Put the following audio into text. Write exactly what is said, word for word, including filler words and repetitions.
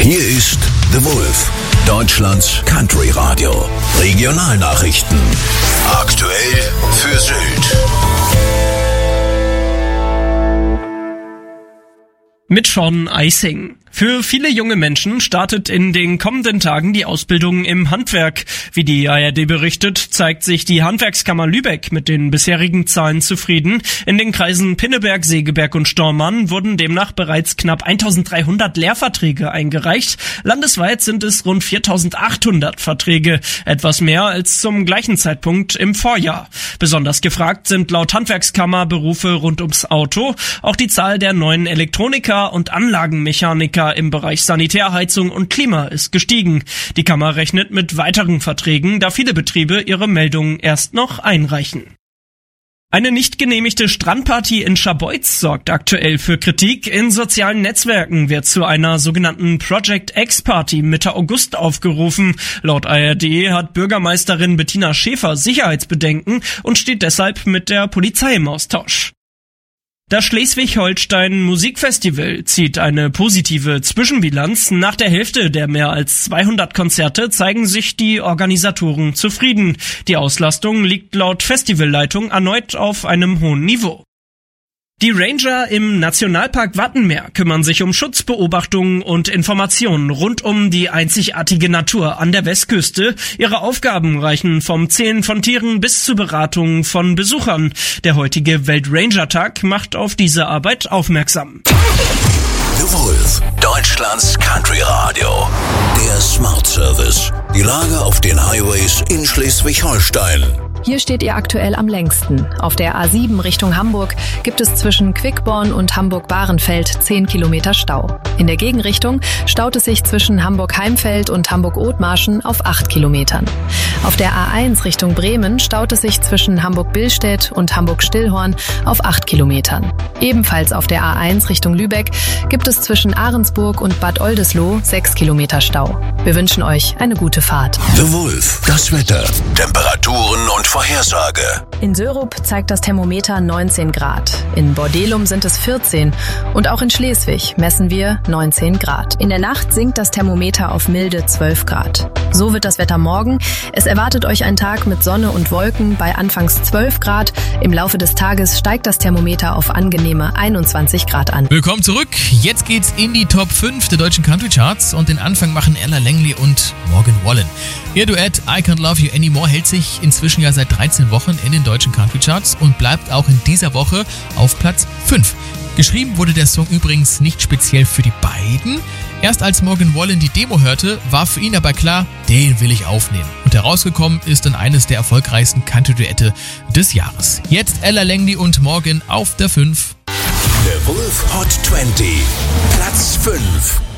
Hier ist The Wolf, Deutschlands Country Radio. Regionalnachrichten. Aktuell für Sylt. Mit Sean Eising. Für viele junge Menschen startet in den kommenden Tagen die Ausbildung im Handwerk. Wie die A R D berichtet, zeigt sich die Handwerkskammer Lübeck mit den bisherigen Zahlen zufrieden. In den Kreisen Pinneberg, Segeberg und Stormarn wurden demnach bereits knapp eintausenddreihundert Lehrverträge eingereicht. Landesweit sind es rund viertausendachthundert Verträge, etwas mehr als zum gleichen Zeitpunkt im Vorjahr. Besonders gefragt sind laut Handwerkskammer Berufe rund ums Auto. Auch die Zahl der neuen Elektroniker und Anlagenmechaniker im Bereich Sanitärheizung und Klima ist gestiegen. Die Kammer rechnet mit weiteren Verträgen, da viele Betriebe ihre Meldungen erst noch einreichen. Eine nicht genehmigte Strandparty in Scharbeutz sorgt aktuell für Kritik. In sozialen Netzwerken wird zu einer sogenannten Project X-Party Mitte August aufgerufen. Laut A R D hat Bürgermeisterin Bettina Schäfer Sicherheitsbedenken und steht deshalb mit der Polizei im Austausch. Das Schleswig-Holstein Musikfestival zieht eine positive Zwischenbilanz. Nach der Hälfte der mehr als zweihundert Konzerte zeigen sich die Organisatoren zufrieden. Die Auslastung liegt laut Festivalleitung erneut auf einem hohen Niveau. Die Ranger im Nationalpark Wattenmeer kümmern sich um Schutzbeobachtungen und Informationen rund um die einzigartige Natur an der Westküste. Ihre Aufgaben reichen vom Zählen von Tieren bis zur Beratung von Besuchern. Der heutige Weltranger-Tag macht auf diese Arbeit aufmerksam. The Wolf, Deutschlands Country Radio. Der Smart Service. Die Lage auf den Highways in Schleswig-Holstein. Hier steht ihr aktuell am längsten. Auf der A sieben Richtung Hamburg gibt es zwischen Quickborn und Hamburg-Bahrenfeld zehn Kilometer Stau. In der Gegenrichtung staut es sich zwischen Hamburg-Heimfeld und Hamburg-Othmarschen auf acht Kilometern. Auf der A eins Richtung Bremen staut es sich zwischen Hamburg-Billstedt und Hamburg-Stillhorn auf acht Kilometern. Ebenfalls auf der A eins Richtung Lübeck gibt es zwischen Ahrensburg und Bad Oldesloe sechs Kilometer Stau. Wir wünschen euch eine gute Fahrt. The Wolf, das Wetter, Temperaturen und Vorhersage. In Sörup zeigt das Thermometer neunzehn Grad. In Bordelum sind es vierzehn und auch in Schleswig messen wir neunzehn Grad. In der Nacht sinkt das Thermometer auf milde zwölf Grad. So wird das Wetter morgen. Es erwartet euch ein Tag mit Sonne und Wolken bei anfangs zwölf Grad. Im Laufe des Tages steigt das Thermometer auf angenehme einundzwanzig Grad an. Willkommen zurück. Jetzt geht's in die Top fünf der deutschen Country Charts und den Anfang machen Ella Langley und Morgan Wallen. Ihr Duett I Can't Love You Anymore hält sich inzwischen ja seit dreizehn Wochen in den deutschen Country Charts und bleibt auch in dieser Woche auf Platz fünf. Geschrieben wurde der Song übrigens nicht speziell für die beiden. Erst als Morgan Wallen die Demo hörte, war für ihn aber klar, den will ich aufnehmen. Und herausgekommen ist dann eines der erfolgreichsten Country-Duette des Jahres. Jetzt Ella Langley und Morgan auf der fünf. The Wolf Hot zwanzig, Platz fünf.